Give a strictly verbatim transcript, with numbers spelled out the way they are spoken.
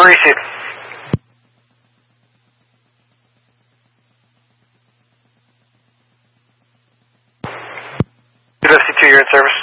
Receive. U S C two, you're in service.